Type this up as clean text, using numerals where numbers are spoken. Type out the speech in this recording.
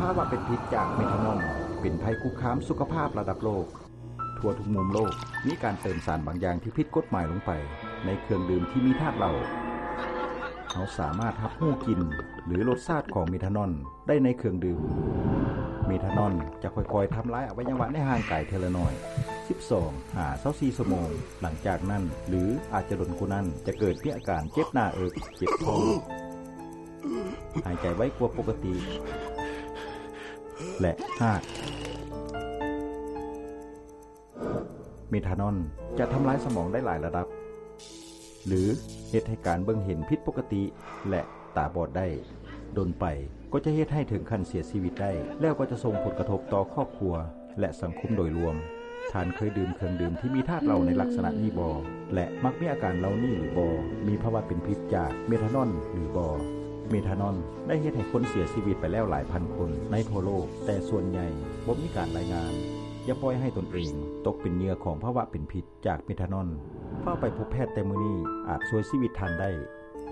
าวะเป็นพิษจากเมทานอลเป็นภัยคุกคามสุขภาพระดับโลกทั่วทุกมุมโลกมีการเติมสารบางอย่างที่ผิดกฎหมายลงไปในเครื่องดื่มที่มีธาตุเหล้าเราสามารถรับรู้กลิ่นหรือรสชาติของเมทานอลได้ในเครื่องดื่มเมทานอลจะค่อยๆทำลายอวัยวะในร่างกายทีละน้อย12-24 ชั่วโมงหลังจากนั้นหรืออาจจะล้นกว่านั้นจะเกิดมีอาการเจ็บหน้าอกเจ็บท้องหายใจไวกว่าปกติและเมทานอลจะทำลายสมองได้หลายระดับหรือเฮ็ดให้การเบิ่งเห็นผิดปกติและตาบอดได้โดนไปก็จะเฮ็ดให้ถึงขั้นเสียชีวิตได้แล้วก็จะส่งผลกระทบต่อครอบครัวและสังคมโดยรวมท่านเคยดื่มเครื่องดื่มที่มีธาตุเหล้าในลักษณะนี้บ่และมักมีอาการเหล่านี้หรือบ่มีภาวะเป็นพิษจากเมทานอลหรือบ่เมทานอลได้เฮ็ดให้คนเสียชีวิตไปแล้วหลายพันคนในทั่วโลกแต่ส่วนใหญ่บ่มีการรายงานอย่าปล่อยให้ตนเองตกเป็นเหยื่อของภาวะเป็นพิษจากเมทานอลเฝ้าไปพบแพทย์แต่มื้อนี้อาจช่วยชีวิตท่านได้